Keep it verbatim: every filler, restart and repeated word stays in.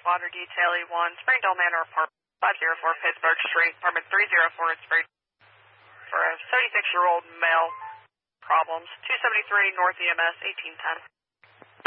Water Detail E one, Springdale Manor Apartment, five oh four Pittsburgh Street, apartment three oh four at Spring, for a seventy-six-year-old male, problems, two seventy-three North E M S, eighteen ten.